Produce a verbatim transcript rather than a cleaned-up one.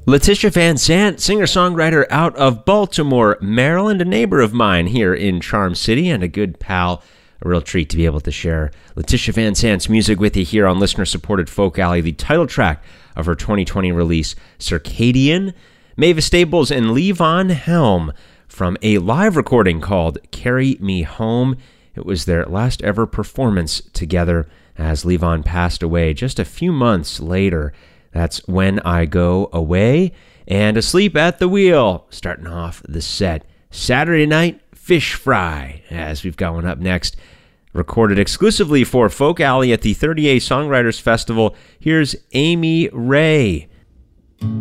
Letitia Van Sant, singer-songwriter out of Baltimore, Maryland, a neighbor of mine here in Charm City and a good pal. A real treat to be able to share Letitia Van Sant's music with you here on listener-supported Folk Alley, the title track of her twenty twenty release, Circadian. Mavis Staples and Levon Helm from a live recording called Carry Me Home. It was their last ever performance together as Levon passed away just a few months later. That's When I Go Away, and Asleep at the Wheel, starting off the set. Saturday Night Fish Fry, as we've got one up next. Recorded exclusively for Folk Alley at the thirty A Songwriters Festival, here's Amy Ray.